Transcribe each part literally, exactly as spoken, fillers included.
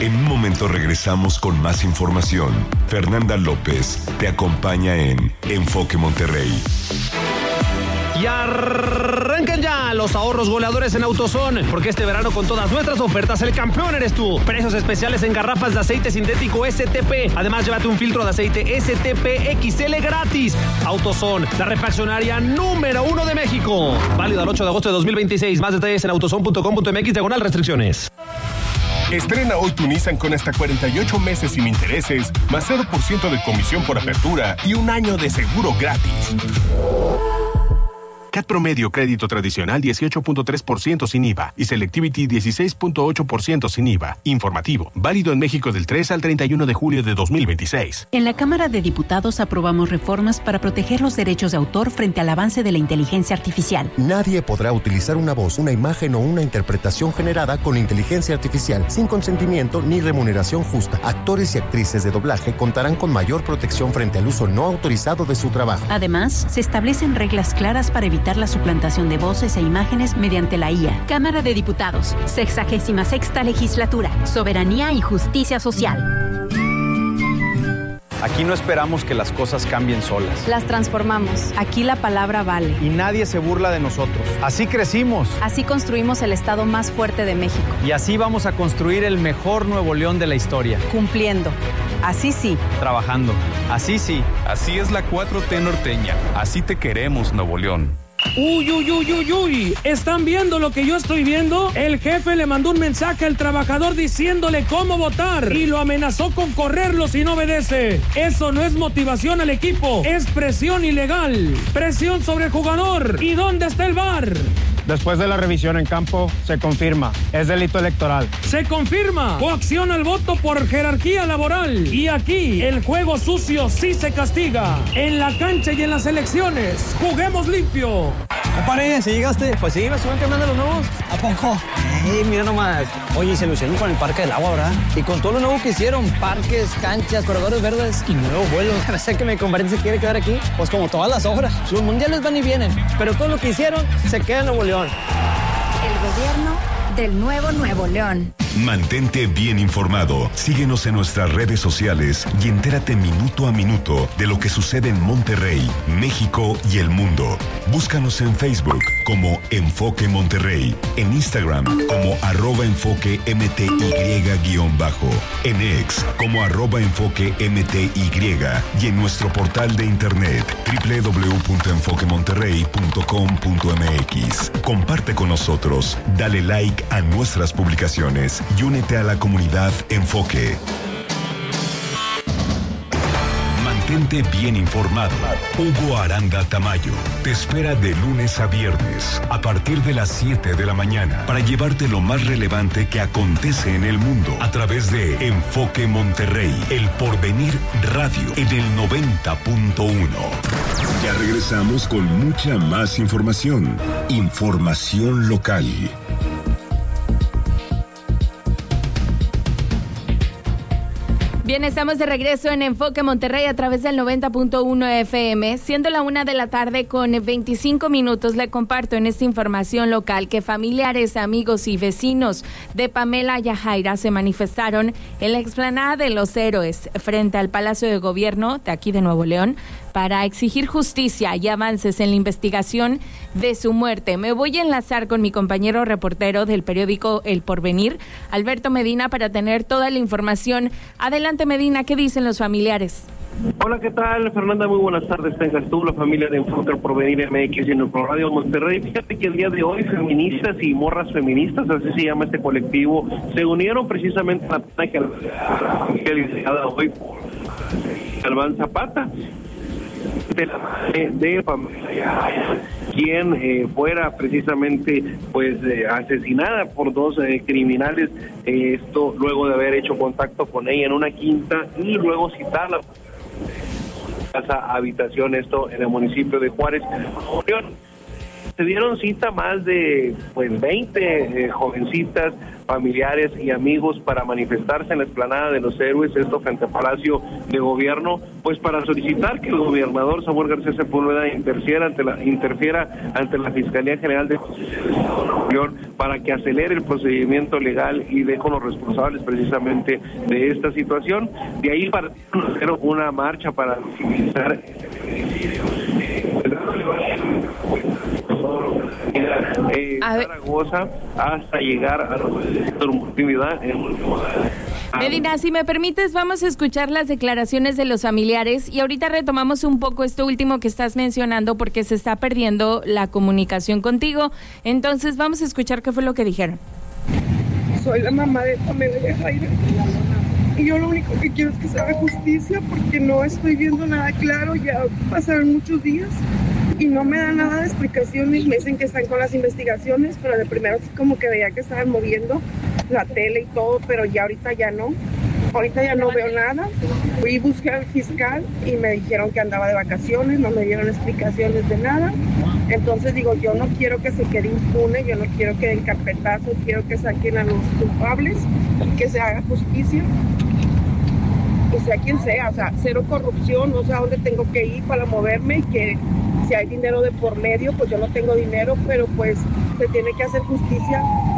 En un momento regresamos con más información. Fernanda López te acompaña en Enfoque Monterrey. Y arrancan ya los ahorros goleadores en AutoZone, porque este verano con todas nuestras ofertas el campeón eres tú. Precios especiales en garrafas de aceite sintético S T P. Además, llévate un filtro de aceite S T P X L gratis. AutoZone, la refaccionaria número uno de México. Válido al ocho de agosto de dos mil veintiséis. Más detalles en autozone punto com punto m x diagonal restricciones. Estrena hoy tu Nissan con hasta cuarenta y ocho meses sin intereses, más cero por ciento de comisión por apertura y un año de seguro gratis. C A T promedio crédito tradicional dieciocho punto tres por ciento sin I V A y Selectivity dieciséis punto ocho por ciento sin I V A. Informativo, válido en México del tres al treinta y uno de julio de dos mil veintiséis. En la Cámara de Diputados aprobamos reformas para proteger los derechos de autor frente al avance de la inteligencia artificial. Nadie podrá utilizar una voz, una imagen o una interpretación generada con inteligencia artificial sin consentimiento ni remuneración justa. Actores y actrices de doblaje contarán con mayor protección frente al uso no autorizado de su trabajo. Además, se establecen reglas claras para evitar la suplantación de voces e imágenes mediante la I A. Cámara de Diputados, sexagésima sexta legislatura, soberanía y justicia social. Aquí no esperamos que las cosas cambien solas. Las transformamos. Aquí la palabra vale. Y nadie se burla de nosotros. Así crecimos. Así construimos el estado más fuerte de México. Y así vamos a construir el mejor Nuevo León de la historia. Cumpliendo. Así sí. Trabajando. Así sí. Así es la cuatro T norteña. Así te queremos, Nuevo León. Uy, uy, uy, uy, uy, ¿están viendo lo que yo estoy viendo? El jefe le mandó un mensaje al trabajador diciéndole cómo votar y lo amenazó con correrlo si no obedece. Eso no es motivación al equipo, es presión ilegal, presión sobre el jugador. ¿Y dónde está el V A R? Después de la revisión en campo, se confirma, es delito electoral. Se confirma, coacción al voto por jerarquía laboral. Y aquí, el juego sucio sí se castiga. En la cancha y en las elecciones, juguemos limpio. Compadre, ¿sí llegaste? Pues sí, me suben cambiando los nuevos. ¿A poco? Ey, mira nomás. Oye, se lo hicieron con el Parque del Agua, ¿verdad? Y con todo lo nuevo que hicieron, parques, canchas, corredores verdes y nuevos vuelos. A ver que mi compadre se quiere quedar aquí. Pues como todas las obras, los mundiales van y vienen, pero todo lo que hicieron se queda en Nuevo León. El gobierno del nuevo Nuevo León. Mantente bien informado. Síguenos en nuestras redes sociales y entérate minuto a minuto de lo que sucede en Monterrey, México y el mundo. Búscanos en Facebook como Enfoque Monterrey, en Instagram como arroba enfoque mty guión bajo, en X como arroba enfoque mty y en nuestro portal de internet doble u doble u doble u punto enfoque monterrey punto com punto m x. Comparte con nosotros, dale like a nuestras publicaciones y únete a la comunidad Enfoque. Mantente bien informado. Hugo Aranda Tamayo te espera de lunes a viernes a partir de las siete de la mañana para llevarte lo más relevante que acontece en el mundo a través de Enfoque Monterrey, El Porvenir Radio en el noventa punto uno. Ya regresamos con mucha más información. Información local. Bien, estamos de regreso en Enfoque Monterrey a través del noventa punto uno F M. Siendo la una de la tarde con veinticinco minutos, le comparto en esta información local que familiares, amigos y vecinos de Pamela Yajaira se manifestaron en la explanada de Los Héroes frente al Palacio de Gobierno de aquí de Nuevo León para exigir justicia y avances en la investigación de su muerte. Me voy a enlazar con mi compañero reportero del periódico El Porvenir, Alberto Medina, para tener toda la información. Adelante, Medina, ¿qué dicen los familiares? Hola, ¿qué tal, Fernanda? Muy buenas tardes. Tengas tú, la familia de Enfoque El Porvenir M X y en el Radio Monterrey. Fíjate que el día de hoy, feministas y morras feministas, así se llama este colectivo, se unieron precisamente a la que liderada hoy por Albán Zapata, de la madre de Pamela, quien eh, fuera precisamente pues eh, asesinada por dos eh, criminales, eh, esto luego de haber hecho contacto con ella en una quinta y luego citarla a casa habitación, esto en el municipio de Juárez. Se dieron cita más de pues veinte eh, jovencitas, familiares y amigos para manifestarse en la explanada de los Héroes, esto frente al Palacio de Gobierno, pues para solicitar que el gobernador Samuel García Sepúlveda interfiera ante la, interfiera ante la Fiscalía General de Justicia para que acelere el procedimiento legal y dé con los responsables precisamente de esta situación. De ahí partieron a hacer una marcha para visibilizar Eh, Zaragoza hasta llegar a la actividad. Medina, si me permites, vamos a escuchar las declaraciones de los familiares y ahorita retomamos un poco esto último que estás mencionando porque se está perdiendo la comunicación contigo. Entonces vamos a escuchar qué fue lo que dijeron. Soy la mamá de Pamela y de Jaira y yo lo único que quiero es que se haga justicia porque no estoy viendo nada claro. Ya pasaron muchos días y no me dan nada de explicaciones. Me dicen que están con las investigaciones, pero de primero sí como que veía que estaban moviendo la tele y todo, pero ya ahorita ya no. Ahorita ya no veo nada. Fui y busqué al fiscal y me dijeron que andaba de vacaciones, no me dieron explicaciones de nada. Entonces digo, yo no quiero que se quede impune, yo no quiero que den carpetazo, quiero que saquen a los culpables, que se haga justicia. Que sea quien sea, o sea, cero corrupción, no sé a dónde tengo que ir para moverme, que si hay dinero de por medio, pues yo no tengo dinero, pero pues se tiene que hacer justicia.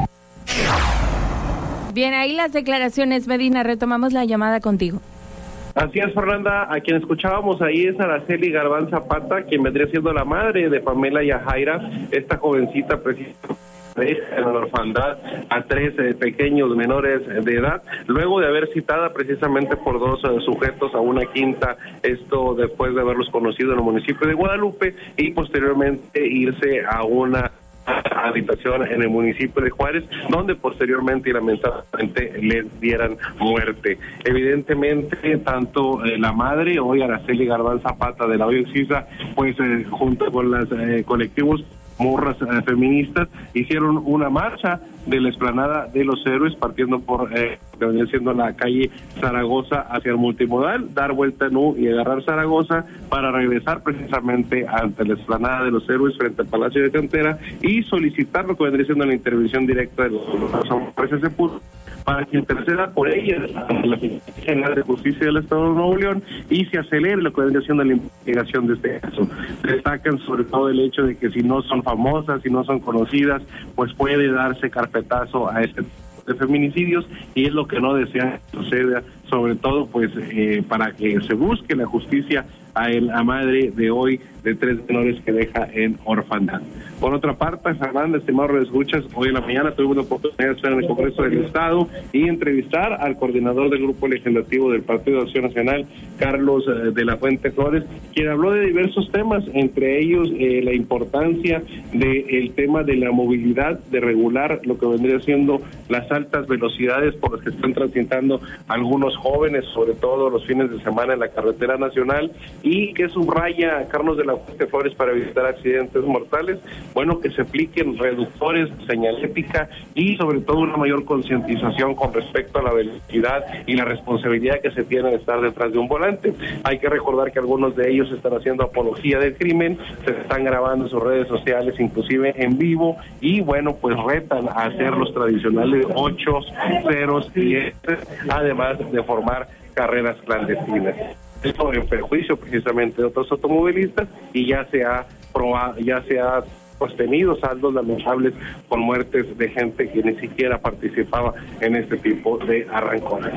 Bien, ahí las declaraciones, Medina, retomamos la llamada contigo. Así es, Fernanda, a quien escuchábamos ahí es Araceli Galván Zapata, quien vendría siendo la madre de Pamela Yajaira, esta jovencita precisamente en la orfandad a tres eh, pequeños menores de edad, luego de haber citada precisamente por dos eh, sujetos a una quinta, esto después de haberlos conocido en el municipio de Guadalupe y posteriormente irse a una habitación en el municipio de Juárez, donde posteriormente y lamentablemente les dieran muerte. Evidentemente, tanto eh, la madre, hoy Araceli Galván Zapata de la O I E X-I S A, pues eh, junto con los eh, colectivos morras eh, feministas, hicieron una marcha de la explanada de los Héroes, partiendo por eh, que venía siendo la calle Zaragoza hacia el multimodal, dar vuelta en U y agarrar Zaragoza para regresar precisamente ante la explanada de los Héroes frente al Palacio de Cantera y solicitar lo que vendría siendo la intervención directa de los jueces para que interceda por ella la Fiscalía General de Justicia del Estado de Nuevo León y se acelere lo que vendría siendo la investigación de este caso. Destacan sobre todo el hecho de que si no son famosas, si no son conocidas, pues puede darse carpetazo a este de feminicidios y es lo que no desean que suceda, sobre todo pues eh, para que se busque la justicia a la madre de hoy de tres menores que deja en orfandad. Por otra parte, Fernanda, estimado escuchas, hoy en la mañana tuvimos la oportunidad de estar en el Congreso del Estado y entrevistar al coordinador del Grupo Legislativo del Partido de Acción Nacional, Carlos eh, de la Fuente Flores, quien habló de diversos temas, entre ellos eh, la importancia del tema de la movilidad, de regular lo que vendría siendo las altas velocidades por las que están transitando algunos jóvenes, sobre todo los fines de semana en la carretera nacional, y que subraya Carlos de la Fuente Flores para evitar accidentes mortales, bueno, que se apliquen reductores, señalética y sobre todo una mayor concientización con respecto a la velocidad y la responsabilidad que se tiene de estar detrás de un volante. Hay que recordar que algunos de ellos están haciendo apología del crimen, se están grabando en sus redes sociales, inclusive en vivo, y bueno, pues retan a hacer los tradicionales ocho, ceros y este, además de formar carreras clandestinas. Esto en perjuicio precisamente de otros automovilistas y ya se ha probado, ya se ha sostenido saldos lamentables con muertes de gente que ni siquiera participaba en este tipo de arrancones.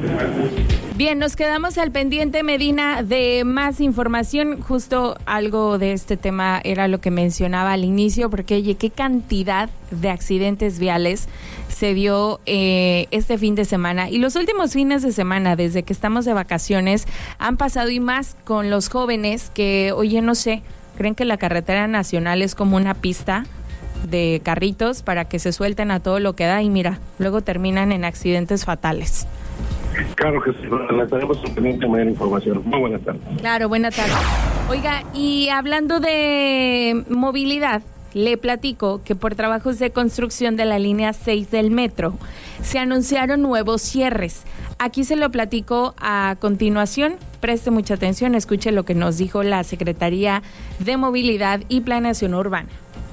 Bien, nos quedamos al pendiente, Medina, de más información. Justo algo de este tema era lo que mencionaba al inicio, porque oye, qué cantidad de accidentes viales se dio eh, este fin de semana y los últimos fines de semana, desde que estamos de vacaciones, han pasado, y más con los jóvenes que, oye, no sé, creen que la carretera nacional es como una pista de carritos para que se suelten a todo lo que da y mira, luego terminan en accidentes fatales. Claro que sí, la tenemos pendiente de mayor información. Muy buenas tardes. Claro, buenas tardes. Oiga, y hablando de movilidad, le platico que por trabajos de construcción de la línea seis del metro se anunciaron nuevos cierres. Aquí se lo platico a continuación. Preste mucha atención, escuche lo que nos dijo la Secretaría de Movilidad y Planeación Urbana.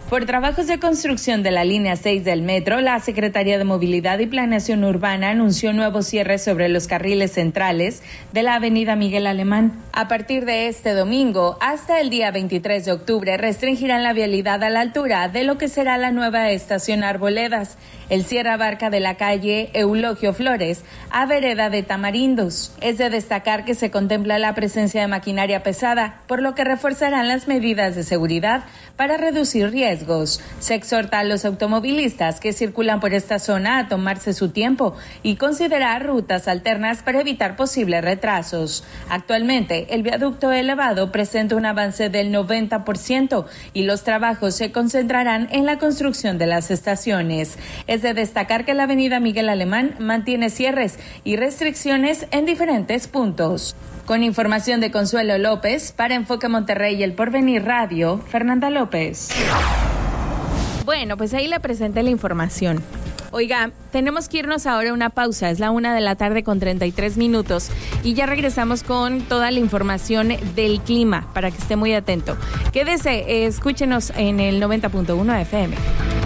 Por trabajos de construcción de la línea seis del metro, la Secretaría de Movilidad y Planeación Urbana anunció nuevos cierres sobre los carriles centrales de la avenida Miguel Alemán. A partir de este domingo hasta el día veintitrés de octubre restringirán la vialidad a la altura de lo que será la nueva estación Arboledas. El cierre abarca de la calle Eulogio Flores a vereda de Tamarindos. Es de destacar que se contempla la presencia de maquinaria pesada, por lo que reforzarán las medidas de seguridad para reducir riesgos. Se exhorta a los automovilistas que circulan por esta zona a tomarse su tiempo y considerar rutas alternas para evitar posibles retrasos. Actualmente, el viaducto elevado presenta un avance del noventa por ciento y los trabajos se concentrarán en la construcción de las estaciones. Es de destacar que la avenida Miguel Alemán mantiene cierres y restricciones en diferentes puntos. Con información de Consuelo López, para Enfoque Monterrey y El Porvenir Radio, Fernanda López. Bueno, pues ahí le presenté la información. Oiga, tenemos que irnos ahora a una pausa, es la una de la tarde con treinta y tres minutos y ya regresamos con toda la información del clima para que esté muy atento. Quédese, eh, escúchenos en el noventa punto uno F M.